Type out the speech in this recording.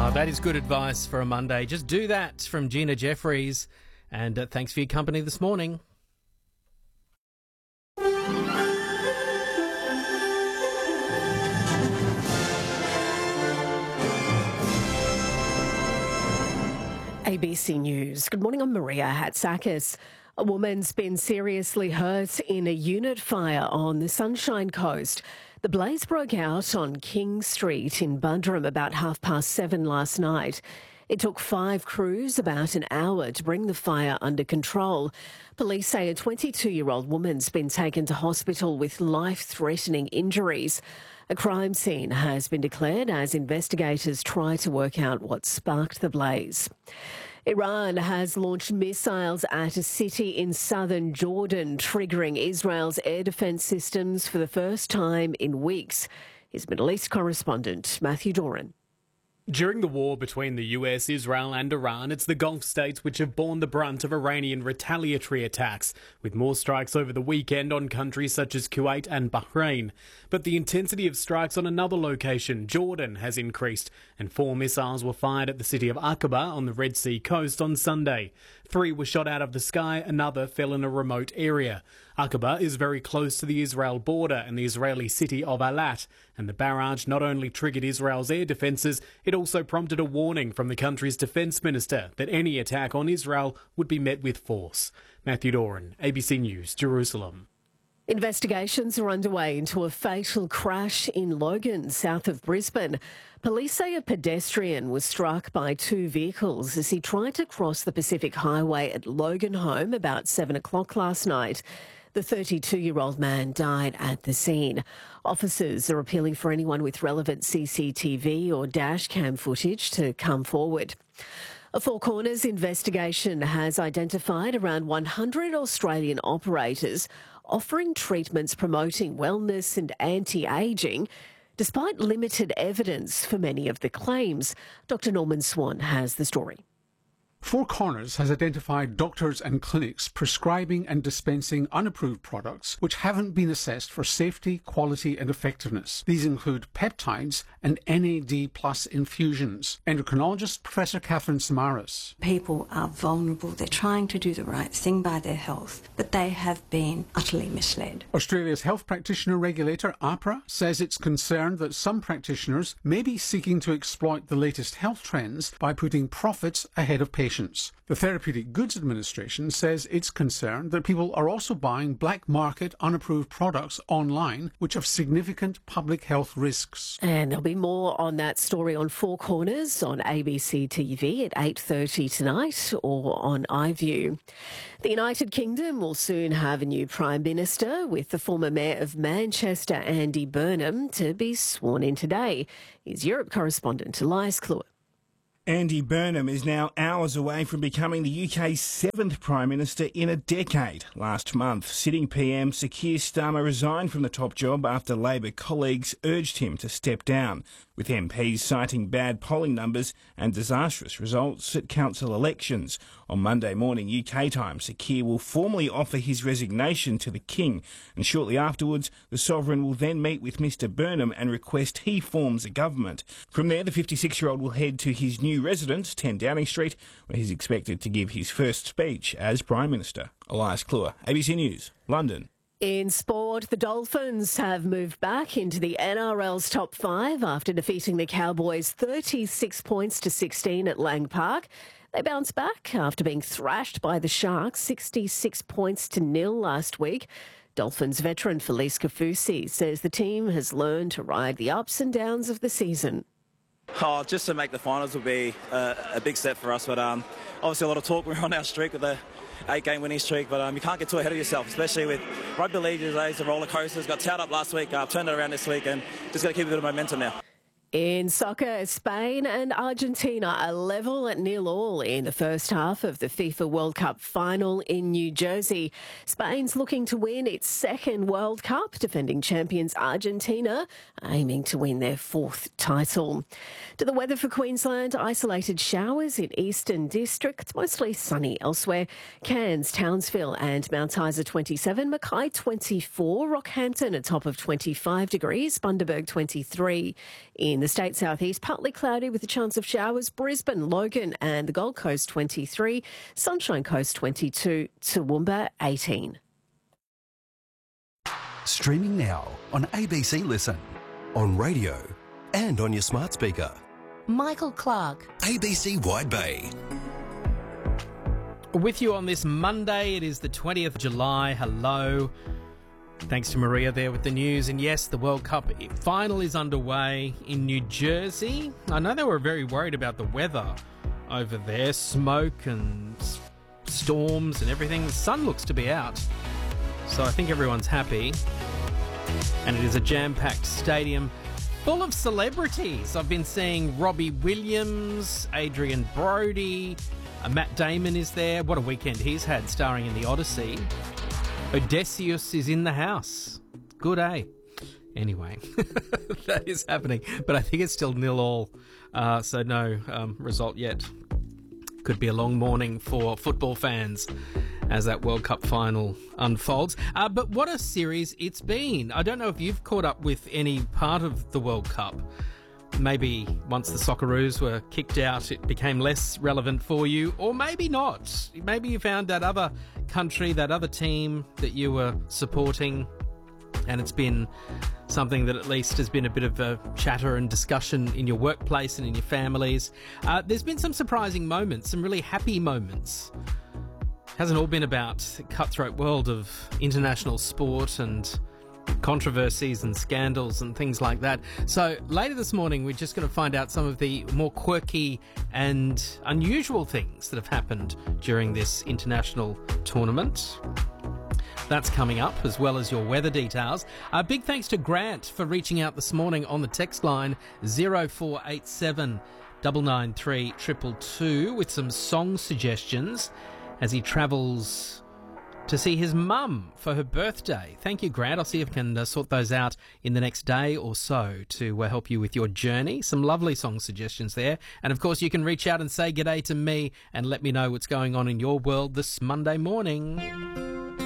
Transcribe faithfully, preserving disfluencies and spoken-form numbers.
Oh, that is good advice for a Monday. Just do that from Gina Jeffries. And uh, thanks for your company this morning. A B C News. Good morning, I'm Maria Hatzakis. A woman's been seriously hurt in a unit fire on the Sunshine Coast. The blaze broke out on King Street in Buderim about half past seven last night. It took five crews about an hour to bring the fire under control. Police say a twenty-two-year-old woman's been taken to hospital with life-threatening injuries. A crime scene has been declared as investigators try to work out what sparked the blaze. Iran has launched missiles at a city in southern Jordan, triggering Israel's air defence systems for the first time in weeks. His Middle East correspondent, Matthew Doran. During the war between the U S, Israel and Iran, it's the Gulf states which have borne the brunt of Iranian retaliatory attacks, with more strikes over the weekend on countries such as Kuwait and Bahrain. But the intensity of strikes on another location, Jordan, has increased, and four missiles were fired at the city of Aqaba on the Red Sea coast on Sunday. Three were shot out of the sky, another fell in a remote area. Aqaba is very close to the Israel border and the Israeli city of Eilat, and the barrage not only triggered Israel's air defences, it also prompted a warning from the country's defence minister that any attack on Israel would be met with force. Matthew Doran, A B C News, Jerusalem. Investigations are underway into a fatal crash in Logan, south of Brisbane. Police say a pedestrian was struck by two vehicles as he tried to cross the Pacific Highway at Logan Home about seven o'clock last night. The thirty-two-year-old man died at the scene. Officers are appealing for anyone with relevant C C T V or dash cam footage to come forward. A Four Corners investigation has identified around one hundred Australian operators offering treatments promoting wellness and anti-ageing, despite limited evidence for many of the claims. Doctor Norman Swan has the story. Four Corners has identified doctors and clinics prescribing and dispensing unapproved products which haven't been assessed for safety, quality and effectiveness. These include peptides and N A D plus infusions. Endocrinologist Professor Catherine Samaras. People are vulnerable. They're trying to do the right thing by their health, but they have been utterly misled. Australia's health practitioner regulator, AHPRA, says it's concerned that some practitioners may be seeking to exploit the latest health trends by putting profits ahead of patients. The Therapeutic Goods Administration says it's concerned that people are also buying black market unapproved products online which have significant public health risks. And there'll be more on that story on Four Corners on A B C T V at eight thirty tonight or on iView. The United Kingdom will soon have a new Prime Minister, with the former Mayor of Manchester, Andy Burnham, to be sworn in today. He's Europe correspondent Elias Kluwer. Andy Burnham is now hours away from becoming the U K's seventh Prime Minister in a decade. Last month, sitting P M Sir Keir Starmer resigned from the top job after Labor colleagues urged him to step down, with M Ps citing bad polling numbers and disastrous results at council elections. On Monday morning U K time, Sir Keir will formally offer his resignation to the King, and shortly afterwards the Sovereign will then meet with Mr Burnham and request he forms a government. From there, the fifty-six-year-old will head to his new residence, ten Downing Street, where he's expected to give his first speech as Prime Minister. Elias Kluwer, A B C News, London. In sport, the Dolphins have moved back into the N R L's top five after defeating the Cowboys thirty-six points to sixteen at Lang Park. They bounced back after being thrashed by the Sharks sixty-six points to nil last week. Dolphins veteran Felice Kafusi says the team has learned to ride the ups and downs of the season. Oh, just to make the finals would be a, a big step for us, but um, obviously a lot of talk. We're on our streak with a eight-game winning streak, but um, you can't get too ahead of yourself, especially with rugby league these days. The roller coasters got towed up last week, uh, turned it around this week, and just got to keep a bit of momentum now. In soccer, Spain and Argentina are level at nil all in the first half of the FIFA World Cup final in New Jersey. Spain's looking to win its second World Cup, defending champions Argentina, aiming to win their fourth title. To the weather for Queensland, isolated showers in eastern districts, mostly sunny elsewhere. Cairns, Townsville and Mount Isa twenty-seven, Mackay twenty-four, Rockhampton a top of twenty-five degrees, Bundaberg twenty-three. In the state southeast, partly cloudy with a chance of showers. Brisbane, Logan and the Gold Coast twenty-three. Sunshine Coast twenty-two. Toowoomba eighteen. Streaming now on A B C Listen, on radio and on your smart speaker. Michael Clark. A B C Wide Bay. With you on this Monday, it is the twentieth of July. Hello. Thanks to Maria there with the news. And yes, the World Cup final is underway in New Jersey. I know they were very worried about the weather over there. Smoke and s- storms and everything. The sun looks to be out. So I think everyone's happy. And it is a jam-packed stadium full of celebrities. I've been seeing Robbie Williams, Adrian Brody, uh, Matt Damon is there. What a weekend he's had starring in The Odyssey. Odysseus is in the house. Good, eh? Anyway, that is happening. But I think it's still nil all. Uh, so no um, result yet. Could be a long morning for football fans as that World Cup final unfolds. Uh, but what a series it's been. I don't know if you've caught up with any part of the World Cup. Maybe once the Socceroos were kicked out, it became less relevant for you, or maybe not. Maybe you found that other country, that other team that you were supporting, and it's been something that at least has been a bit of a chatter and discussion in your workplace and in your families. Uh, there's been some surprising moments, some really happy moments. Hasn't all been about the cutthroat world of international sport and controversies and scandals and things like that. So later this morning, we're just going to find out some of the more quirky and unusual things that have happened during this international tournament. That's coming up, as well as your weather details. A uh, big thanks to Grant for reaching out this morning on the text line zero four eight seven nine nine three two two two with some song suggestions as he travels to see his mum for her birthday. Thank you, Grant. I'll see if I can uh, sort those out in the next day or so to uh, help you with your journey. Some lovely song suggestions there. And, of course, you can reach out and say g'day to me and let me know what's going on in your world this Monday morning.